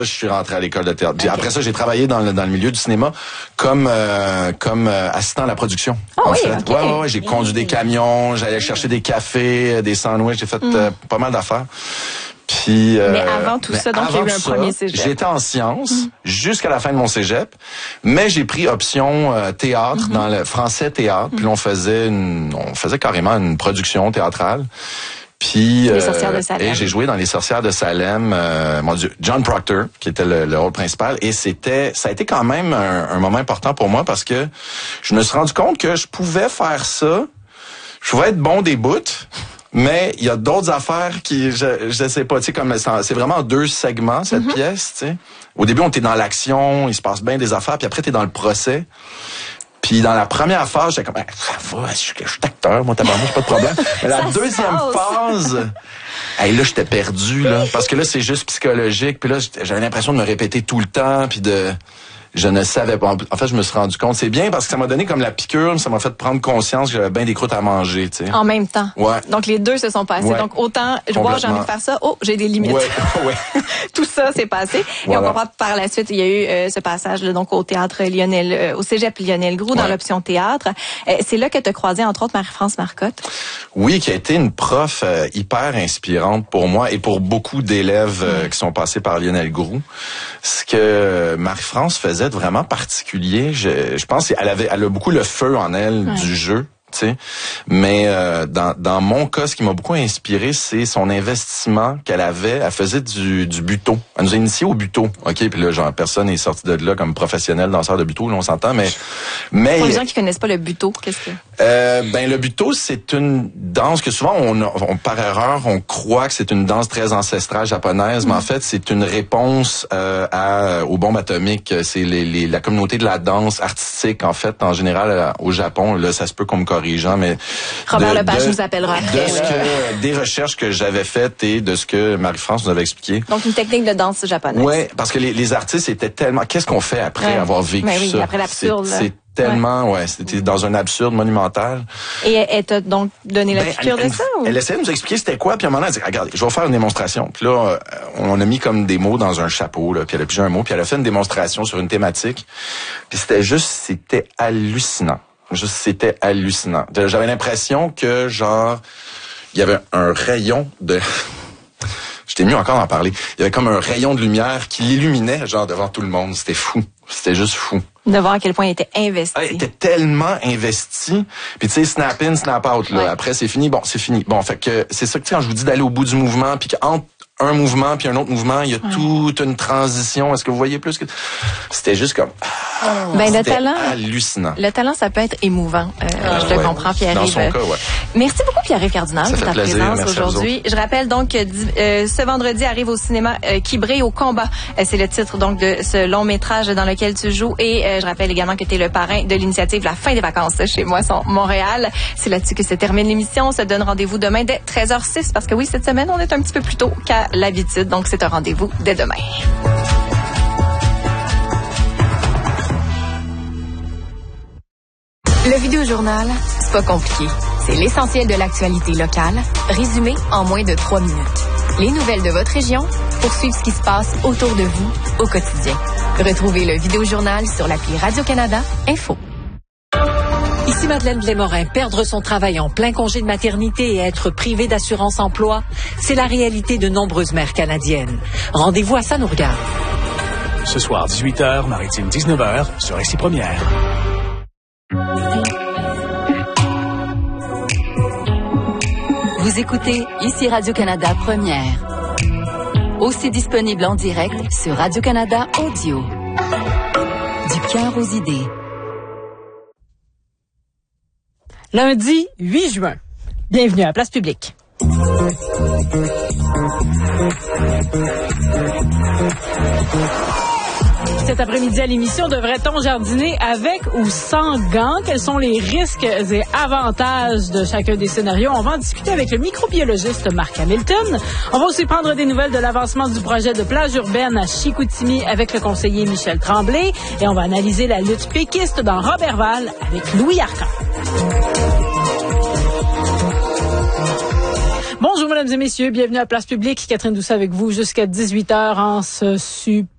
Je suis rentré à l'école de théâtre. Puis après ça, j'ai travaillé dans le milieu du cinéma comme assistant à la production. Oh, en oui, fait. okay. Ouais, j'ai conduit des camions, j'allais chercher des cafés, des sandwichs, j'ai fait pas mal d'affaires. Puis, mais avant tout ça, donc il y a eu un premier cégep. J'étais en sciences jusqu'à la fin de mon cégep, mais j'ai pris option théâtre dans le français théâtre. Puis là, on faisait carrément une production théâtrale. Puis Les Sorcières de Salem. Et j'ai joué dans Les Sorcières de Salem, mon Dieu, John Proctor, qui était le rôle principal. Et ça a été quand même un moment important pour moi parce que je me suis rendu compte que je pouvais faire ça. Je pouvais être bon des bouts. Mais il y a d'autres affaires qui, je sais pas, tu sais, comme c'est vraiment 2 segments, cette pièce, tu sais. Au début, on était dans l'action, il se passe bien des affaires, puis après, t'es dans le procès. Puis dans la première phase, j'étais comme, ça va, je suis acteur, moi, tabarnak, pas de problème. Mais la deuxième phase, là, j'étais perdu, là. Parce que là, c'est juste psychologique. Puis là, j'avais l'impression de me répéter tout le temps, puis je ne savais pas. En fait, je me suis rendu compte. C'est bien parce que ça m'a donné comme la piqûre, ça m'a fait prendre conscience que j'avais bien des croûtes à manger, tu sais. En même temps. Ouais. Donc les deux se sont passés. Ouais. Donc autant j'ai envie de faire ça, j'ai des limites. Ouais. Tout ça s'est passé. Voilà. Et on comprend par la suite, il y a eu ce passage là, donc au théâtre au cégep Lionel Groulx dans l'option théâtre. C'est là que tu as croisé entre autres Marie-France Marcotte. Oui, qui a été une prof hyper inspirante pour moi et pour beaucoup d'élèves qui sont passés par Lionel Groulx. Ce que Marie-France faisait de vraiment particulier, je pense qu'elle a beaucoup le feu en elle du jeu. Tu sais, mais dans mon cas, ce qui m'a beaucoup inspiré, c'est son investissement qu'elle avait. Elle faisait du buto. Elle nous a initiés au buto. Ok, puis là, genre personne n'est sorti de là comme professionnel danseur de buto, là, on s'entend. Mais pour les gens qui connaissent pas le buto, qu'est-ce que le buto, c'est une danse que souvent on par erreur on croit que c'est une danse très ancestrale japonaise, mais en fait c'est une réponse aux bombes atomiques. C'est la communauté de la danse artistique en fait en général au Japon. Là, ça se peut qu'on me corrigeant, mais Robert Lepage nous appellera après. Des recherches que j'avais faites et de ce que Marie-France nous avait expliqué. Donc une technique de danse japonaise. Ouais, parce que les artistes étaient tellement. Qu'est-ce qu'on fait après avoir vécu ça? Après l'absurde. C'est tellement, c'était dans un absurde monumental. Et elle t'a donc donné la piqûre de ça? Ou? Elle essayait de nous expliquer c'était quoi, puis à un moment, elle dit, regardez, je vais faire une démonstration. Puis là, on a mis comme des mots dans un chapeau, là, puis elle a pigé un mot, puis elle a fait une démonstration sur une thématique. Puis c'était hallucinant. C'était hallucinant. J'avais l'impression que, il y avait un rayon de... J'étais mieux encore d'en parler. Il y avait comme un rayon de lumière qui illuminait, devant tout le monde. C'était fou. C'était juste fou. De voir à quel point il était investi. Il était tellement investi. Puis tu sais, snap in, snap out, là. Ouais. Après, c'est fini. Bon, c'est fini. Bon, fait que c'est ça que, tu sais, quand je vous dis d'aller au bout du mouvement, puis qu'entre un mouvement puis un autre mouvement, il y a toute une transition. Est-ce que vous voyez plus que... C'était juste comme... le talent... hallucinant. Le talent, ça peut être émouvant. Je te comprends, Pierre-Yves. Dans son cas, Merci beaucoup, Pierre-Yves Cardinal, pour ta présence aujourd'hui. Je rappelle donc que ce vendredi arrive au cinéma Qui brille au combat. C'est le titre donc de ce long métrage dans lequel tu joues. Et je rappelle également que tu es le parrain de l'initiative La fin des vacances chez moi, Montréal. C'est là-dessus que se termine l'émission. On se donne rendez-vous demain dès 13h06 parce que oui, cette semaine, on est un petit peu plus tôt qu'à l'habitude. Donc, c'est un rendez-vous dès demain. Le Vidéojournal, c'est pas compliqué. C'est l'essentiel de l'actualité locale, résumé en moins de 3 minutes. Les nouvelles de votre région pour suivre ce qui se passe autour de vous au quotidien. Retrouvez le Vidéojournal sur l'appli Radio-Canada Info. Ici Madeleine Blais-Morin. Perdre son travail en plein congé de maternité et être privé d'assurance emploi, c'est la réalité de nombreuses mères canadiennes. Rendez-vous à Ça nous regarde. Ce soir, 18h, Maritime 19h, sur Ici Première. Vous écoutez Ici Radio-Canada Première. Aussi disponible en direct sur Radio-Canada Audio. Du cœur aux idées. Lundi 8 juin. Bienvenue à Place Publique. Cet après-midi à l'émission, devrait-on jardiner avec ou sans gants? Quels sont les risques et avantages de chacun des scénarios? On va en discuter avec le microbiologiste Marc Hamilton. On va aussi prendre des nouvelles de l'avancement du projet de plage urbaine à Chicoutimi avec le conseiller Michel Tremblay. Et on va analyser la lutte péquiste dans Robertval avec Louis Arcan. Bonjour, mesdames et messieurs. Bienvenue à Place Publique. Catherine Doucet avec vous jusqu'à 18h en ce super